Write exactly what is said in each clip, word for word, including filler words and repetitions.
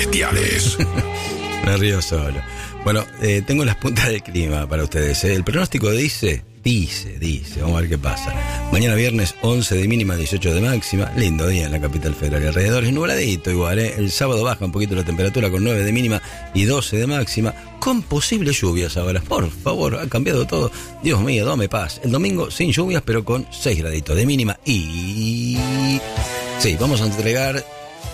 bestiales. Me río solo. Bueno, eh, tengo las puntas del clima para ustedes. ¿eh? El pronóstico dice, dice, dice, vamos a ver qué pasa. Mañana viernes once de mínima, dieciocho de máxima. Lindo día en la capital federal. Alrededor es nubladito igual. ¿eh? El sábado baja un poquito la temperatura con nueve de mínima y doce de máxima. Con posibles lluvias ahora. Por favor, ha cambiado todo. Dios mío, dame paz. El domingo sin lluvias, pero con seis graditos de mínima. Y... sí, vamos a entregar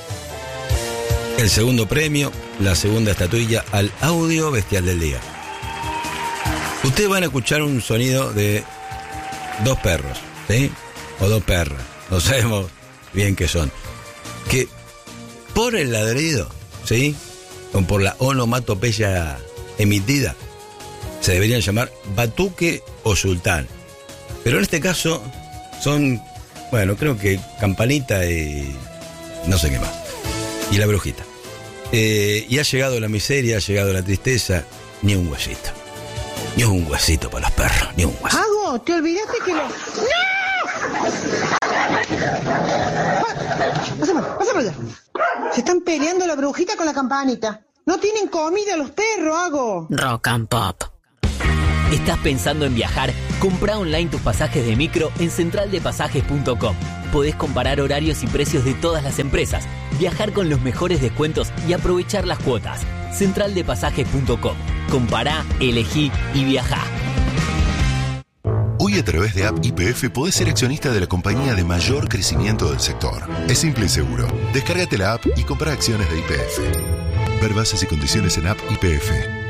el segundo premio, la segunda estatuilla al audio bestial del día. Ustedes van a escuchar un sonido de dos perros, ¿sí? O dos perras, no sabemos bien qué son. Que por el ladrido, ¿sí? O por la onomatopeya emitida, se deberían llamar batuque o sultán. Pero en este caso son, bueno, creo que campanita y no sé qué más. Y la brujita. Eh, y ha llegado la miseria, ha llegado la tristeza, ni un huesito. Ni un huesito para los perros, ni un huesito. Hago, te olvidaste que lo... ¡No! Pasa para, pasa para allá. Se están peleando la brujita con la campanita. No tienen comida los perros, Hago. Rock and Pop. ¿Estás pensando en viajar? Comprá online tus pasajes de micro en central de pasajes punto com. Podés comparar horarios y precios de todas las empresas, viajar con los mejores descuentos y aprovechar las cuotas. central de pasajes punto com. Compará, elegí y viajá. Hoy a través de App Y P F podés ser accionista de la compañía de mayor crecimiento del sector. Es simple y seguro. Descárgate la app y comprá acciones de Y P F. Ver bases y condiciones en App Y P F.